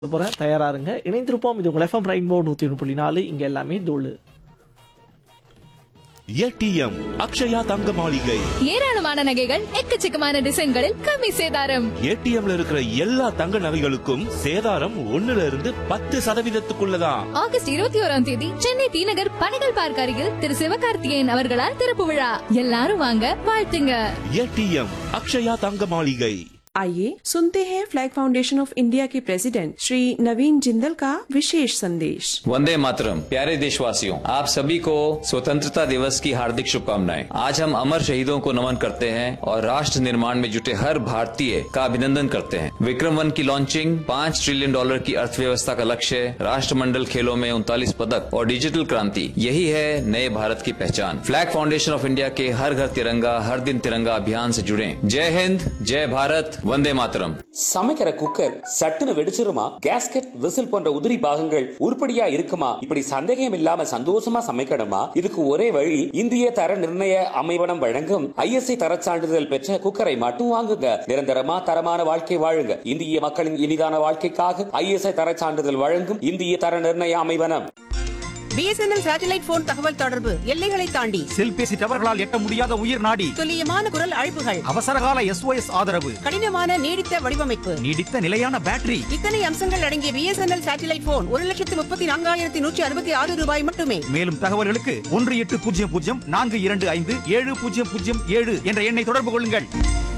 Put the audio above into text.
போகிறேன், தயாரா இருங்க. இணைந்திருப்போம். இது உங்கள் எஃப்எம் ரெயின்போ 101.4. இங்கே எல்லாமே தோழு. ஏடிஎம் அக்ஷயா தங்க மாளிகை. ஏராளமான நகைகள், எக்கச்சக்கமான டிசைன்களில் கம்மி சேதாரம். ஏடிஎம்ல இருக்கிற எல்லா தங்க நகைகளுக்கும் சேதாரம் 1% ஆகஸ்ட் 21ஆம் தேதி சென்னை டி நகர் பனைகள் பார்க் அருகில் திரு சிவகார்த்திகேயன் அவர்களால் திறப்பு விழா. எல்லாரும் வாங்க, வாழ்த்துங்க. ஏடிஎம் அக்ஷயா தங்க மாளிகை. आइए सुनते हैं फ्लैग फाउंडेशन ऑफ इंडिया के प्रेसिडेंट श्री नवीन जिंदल का विशेष संदेश। वंदे मातरम। प्यारे देशवासियों, आप सभी को स्वतंत्रता दिवस की हार्दिक शुभकामनाएं। आज हम अमर शहीदों को नमन करते हैं और राष्ट्र निर्माण में जुटे हर भारतीय का अभिनंदन करते हैं। विक्रम 1 की लॉन्चिंग, $5 ट्रिलियन की अर्थव्यवस्था का लक्ष्य, राष्ट्रमंडल खेलों में 39 पदक और डिजिटल क्रांति, यही है नए भारत की पहचान। फ्लैग फाउंडेशन ऑफ इंडिया के हर घर तिरंगा हर दिन तिरंगा अभियान से जुड़े। जय हिंद, जय भारत, वंदे मातरम। சமைக்கிற குக்கர் சட்டுன்னு வெடிச்சிருமா? கேஸ்கெட், விசில் போன்ற உதிரி பாகங்கள் உருப்படியா இருக்குமா? இப்படி சந்தேகம் இல்லாம சந்தோஷமா சமைக்கணுமா? இதுக்கு ஒரே வழி, இந்திய தர நிர்ணய அமைவனம் வழங்கும் ISI தரச் சான்றிதழ் பெற்ற குக்கரை மட்டும் வாங்குங்க. நிரந்தரமா தரமான வாழ்க்கை வாழுங்க. இந்திய மக்களின் இனிதான வாழ்க்கைக்காக ISI தரச் சான்றிதழ் வழங்கும் இந்திய தர நிர்ணய அமைவனம். BSNL சேட்டலைட் போன் தகவல் தொடர்பு எல்லைகளை தாண்டி செல்பேசி டவர்களால் எட்ட முடியாத உயிர் நாடி, துல்லியமான குரல் அழைப்புகள், அவசரகால SOS ஆதரவு, கடினமான நீடித்த வடிவமைப்பு, நீடித்த நிலையான பேட்டரி, இத்தனை அம்சங்கள் அடங்கிய BSNL சேட்டலைட் போன் 1,34,166 ரூபாய் மட்டுமே. மேலும் தகவல்களுக்கு 1800 425 7007 என்ற எண்ணை தொடர்பு கொள்ளுங்கள்.